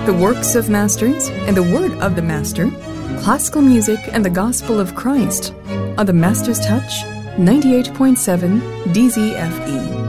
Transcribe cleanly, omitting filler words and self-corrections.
the works of masters and the word of the master, classical music and the gospel of Christ on the Master's Touch 98.7 DZFE.